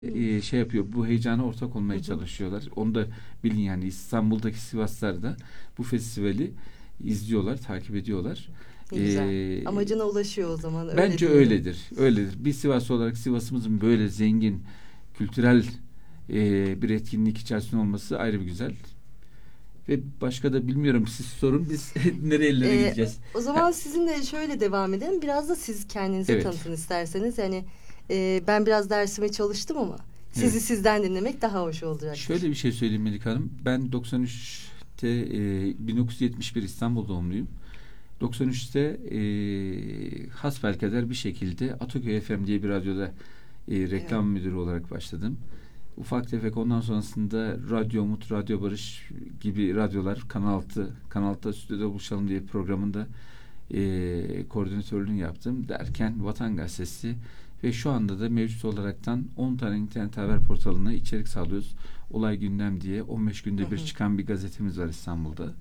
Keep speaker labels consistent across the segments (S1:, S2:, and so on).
S1: şey yapıyor. Bu heyecana ortak olmaya çalışıyorlar. Onu da bilin yani İstanbul'daki Sivaslar da bu festivali izliyorlar, takip ediyorlar.
S2: Ne güzel. Amacına ulaşıyor o zaman. Öyle
S1: Bence
S2: diyelim.
S1: öyledir. Öyledir. Bir Sivas olarak Sivas'ımızın böyle zengin kültürel bir etkinlik içerisinde olması ayrı bir güzel. Ve başka da bilmiyorum. Siz sorun, biz nerelere gideceğiz?
S2: O zaman sizinle şöyle devam edelim. Biraz da siz kendinizi
S1: Evet.
S2: tanıtın isterseniz. Yani ben biraz dersime çalıştım ama sizi
S1: Evet.
S2: sizden dinlemek daha hoş olacak.
S1: Şöyle bir şey söyleyeyim Melike Hanım. Ben 93'te 1971 İstanbul doğumluyum. 93'te hasbelkader bir şekilde Ataköy FM diye bir radyoda reklam müdürü olarak başladım. Ufak tefek ondan sonrasında Radyo Umut, Radyo Barış gibi radyolar, Kanal 6'da Stüdyoda Buluşalım diye programında koordinatörlüğünü yaptım. Derken Vatan Gazetesi ve şu anda da mevcut olaraktan 10 tane internet haber portalına içerik sağlıyoruz. Olay Gündem diye 15 günde bir çıkan bir gazetemiz var İstanbul'da.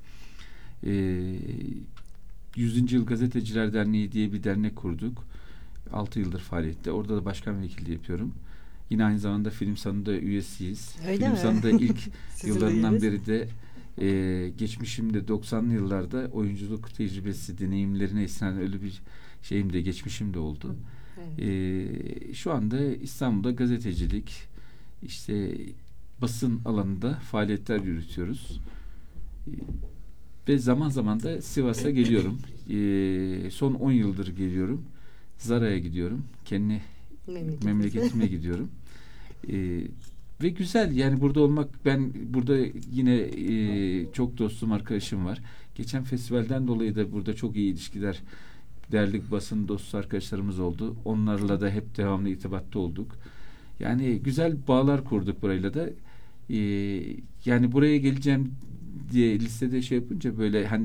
S1: 100. Yıl Gazeteciler Derneği diye bir dernek kurduk. 6 yıldır faaliyette. Orada da başkan vekilliği yapıyorum. Yine aynı zamanda Film Sanı'nda üyesiyiz.
S2: Öyle
S1: Film
S2: mi?
S1: Sanı'da ilk yıllarından
S2: üyeniz.
S1: beri de geçmişimde 90'lı yıllarda oyunculuk tecrübesi, deneyimlerine istinaden öyle bir şeyim de, geçmişim de oldu.
S2: Evet.
S1: Şu anda İstanbul'da gazetecilik, işte basın alanında faaliyetler yürütüyoruz. Ve zaman zaman da Sivas'a geliyorum. Son 10 yıldır geliyorum. Zara'ya gidiyorum. Kendi memleketime gidiyorum. Ve güzel yani burada olmak. Ben burada yine çok dostum, arkadaşım var. Geçen festivalden dolayı da burada çok iyi ilişkiler, değerli basın dostu arkadaşlarımız oldu. Onlarla da hep devamlı irtibatta olduk. Yani güzel bağlar kurduk burayla da. Yani buraya geleceğim diye listede şey yapınca böyle hani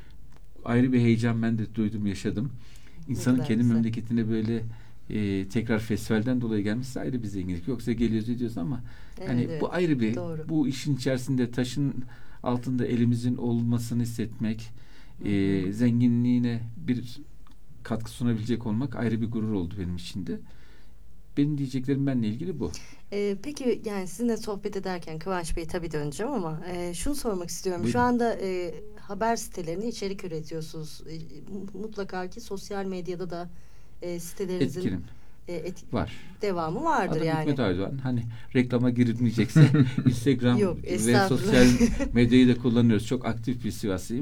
S1: ayrı bir heyecan ben de duydum, yaşadım. İnsanın kendi memleketine böyle tekrar festivalden dolayı gelmesi ayrı bir zenginlik. Yoksa geliyoruz ediyoruz ama yani
S2: Evet,
S1: bu ayrı bir,
S2: doğru.
S1: bu işin içerisinde taşın altında elimizin olmasını hissetmek, zenginliğine bir katkı sunabilecek olmak ayrı bir gurur oldu benim için de. Benim diyeceklerim benimle ilgili bu.
S2: Peki yani sizinle sohbet ederken Kıvanç Bey tabii döneceğim ama şunu sormak istiyorum.
S1: Buyurun.
S2: Şu anda haber sitelerine içerik üretiyorsunuz. Mutlaka ki sosyal medyada da sitelerinizin
S1: var.
S2: Devamı vardır.
S1: Adım
S2: yani.
S1: Hikmet Aydoğan. Hani reklama girilmeyecekse Instagram
S2: Yok,
S1: ve sosyal medyayı da kullanıyoruz. Çok aktif bir Sivaslıyım.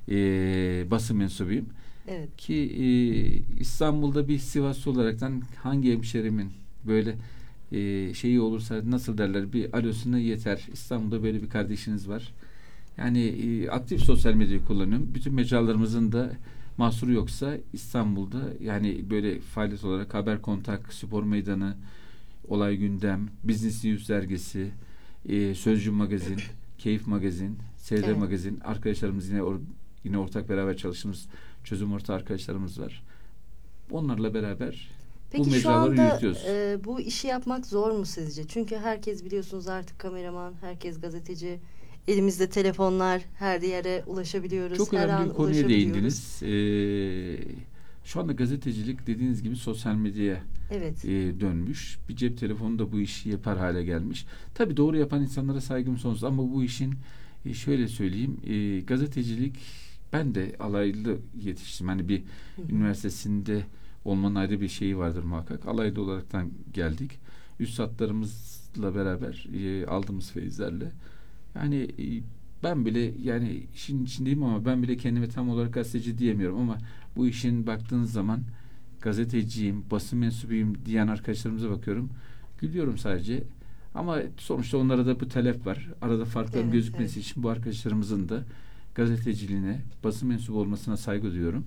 S1: Basın mensubuyum.
S2: Evet.
S1: Ki İstanbul'da bir Sivaslı olaraktan hangi hemşerimin böyle şeyi olursa, nasıl derler, bir alosuna yeter. İstanbul'da böyle bir kardeşiniz var. Yani aktif sosyal medyayı kullanıyorum. Bütün mecralarımızın da mahsuru yoksa İstanbul'da yani böyle faaliyet olarak Haber Kontak, Spor Meydanı, Olay Gündem, Business News dergisi, Sözcü Magazin, Keyif Magazin, Seyre Magazin, arkadaşlarımız yine ortak beraber çalıştığımız çözüm ortağı arkadaşlarımız var. Onlarla beraber
S2: Peki,
S1: bu mecraları yürütüyoruz.
S2: Peki şu anda bu işi yapmak zor mu sizce? Çünkü herkes biliyorsunuz artık kameraman, herkes gazeteci. Elimizde telefonlar, her yere ulaşabiliyoruz.
S1: Çok
S2: her
S1: önemli
S2: an
S1: bir konuya
S2: ulaşabiliyoruz.
S1: değindiniz. Şu anda gazetecilik dediğiniz gibi sosyal medyaya dönmüş. Bir cep telefonu da bu işi yapar hale gelmiş. Tabii doğru yapan insanlara saygım sonsuz ama bu işin şöyle söyleyeyim, gazetecilik, ben de alaylı yetiştim. Hani bir üniversitesinde olmanın ayrı bir şeyi vardır muhakkak. Alaylı olaraktan geldik. Üstadlarımızla beraber aldığımız feyizlerle. Yani ben bile yani işin içindeyim ama ben bile kendime tam olarak gazeteci diyemiyorum ama bu işin baktığınız zaman gazeteciyim, basın mensubuyum diyen arkadaşlarımıza bakıyorum. Gülüyorum sadece. Ama sonuçta onlara da bu talep var. Arada farkların gözükmesi için bu arkadaşlarımızın da gazeteciliğine, basın mensubu olmasına saygı duyuyorum.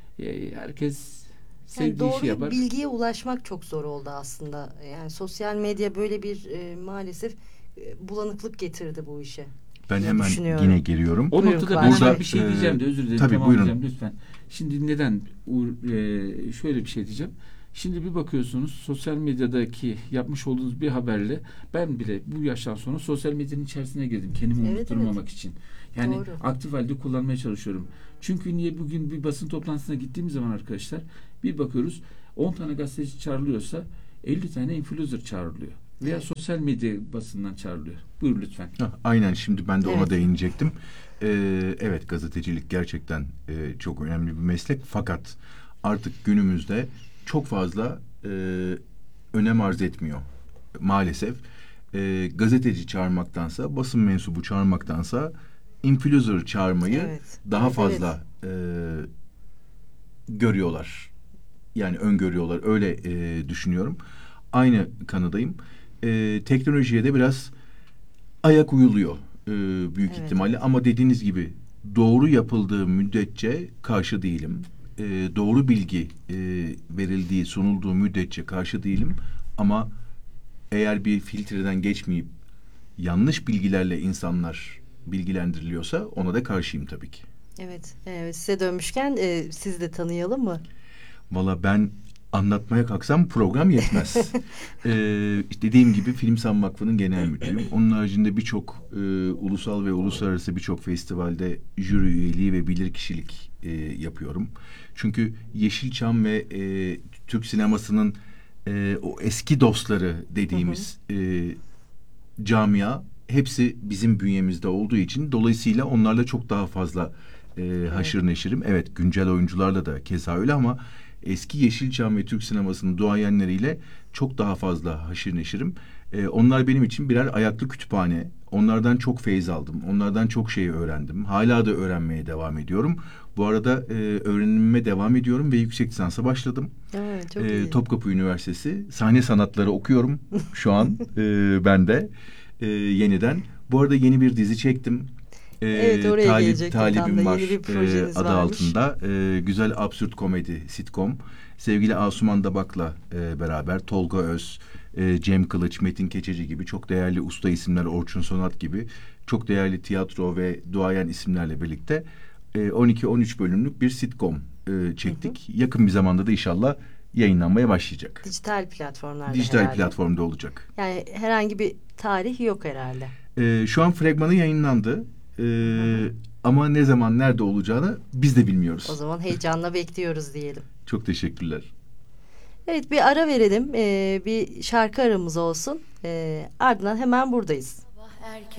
S1: Herkes sevdiği işi yapar.
S2: Doğru bilgiye ulaşmak çok zor oldu aslında. Yani sosyal medya böyle bir maalesef bulanıklık getirdi bu işe.
S3: Ben hemen yine giriyorum.
S1: O noktada ben bir şey diyeceğim de, özür dilerim.
S3: Tabii, buyurun.
S1: Lütfen. Şimdi neden şöyle bir şey diyeceğim. Şimdi bir bakıyorsunuz sosyal medyadaki yapmış olduğunuz bir haberle ben bile bu yaştan sonra sosyal medyanın içerisine girdim. Kendimi unutturmamak için. Yani aktif halde kullanmaya çalışıyorum. Çünkü niye, bugün bir basın toplantısına gittiğimiz zaman arkadaşlar bir bakıyoruz 10 tane gazeteci çağrılıyorsa 50 tane influencer çağrılıyor. veya
S2: Evet.
S1: sosyal medya basından çağrılıyor. Buyur lütfen.
S3: Aynen, şimdi ben de ona
S2: Evet.
S3: değinecektim. Evet, gazetecilik gerçekten çok önemli bir meslek. Fakat artık günümüzde çok fazla önem arz etmiyor maalesef. Gazeteci çağırmaktansa, basın mensubu çağırmaktansa influencer çağırmayı
S2: Evet.
S3: daha
S2: Evet,
S3: fazla görüyorlar. Yani öngörüyorlar. Öyle düşünüyorum. Aynı kanıdayım. Teknolojiye de biraz ayak uyuluyor büyük
S2: Evet.
S3: ihtimalle. Ama dediğiniz gibi doğru yapıldığı müddetçe karşı değilim. Doğru bilgi verildiği, sunulduğu müddetçe karşı değilim. Ama eğer bir filtreden geçmeyip yanlış bilgilerle insanlar bilgilendiriliyorsa ona da karşıyım tabii ki.
S2: Evet. Size dönmüşken siz de tanıyalım mı?
S3: Valla ben anlatmaya kalksam program yetmez. Dediğim gibi Filmsan Vakfı'nın genel müdürüyüm. Onun haricinde birçok ulusal ve uluslararası birçok festivalde jüri üyeliği ve bilirkişilik yapıyorum. Çünkü Yeşilçam ve Türk sinemasının o eski dostları dediğimiz camia hepsi bizim bünyemizde olduğu için dolayısıyla onlarla çok daha fazla haşır neşirim. Evet, güncel oyuncularla da keza öyle ama eski Yeşilçam ve Türk sinemasının duayenleriyle çok daha fazla haşır neşirim. Onlar benim için birer ayaklı kütüphane. Onlardan çok feyz aldım. Onlardan çok şey öğrendim. Hala da öğrenmeye devam ediyorum. Bu arada öğrenimime devam ediyorum ve yüksek lisansa başladım.
S2: Evet, çok iyi.
S3: Topkapı Üniversitesi Sahne Sanatları okuyorum şu an ben de yeniden. Bu arada yeni bir dizi çektim.
S2: Evet, oraya gelecektim. Tam da
S3: Talibim var
S2: yeni bir projeniz
S3: adı
S2: varmış.
S3: altında. Güzel absürt komedi sitcom. Sevgili Asuman Dabak'la beraber Tolga Öz, Cem Kılıç, Metin Keçeci gibi çok değerli usta isimler, Orçun Sonat gibi çok değerli tiyatro ve duayen isimlerle birlikte 12-13 bölümlük bir sitcom çektik. Yakın bir zamanda da inşallah yayınlanmaya başlayacak.
S2: Dijital platformlarda
S3: Dijital
S2: herhalde.
S3: platformda olacak.
S2: Yani herhangi bir tarih yok herhalde.
S3: Şu an fragmanı yayınlandı. Ama ne zaman, nerede olacağını biz de bilmiyoruz.
S2: O zaman heyecanla bekliyoruz diyelim.
S3: Çok teşekkürler.
S2: Evet, bir ara verelim. Bir şarkı aramız olsun. Ardından hemen buradayız.